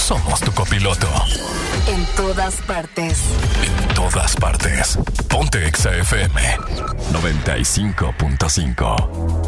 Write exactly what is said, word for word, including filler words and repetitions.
somos tu copiloto. En todas partes. En todas partes. Ponte Exa F M noventa y cinco punto cinco.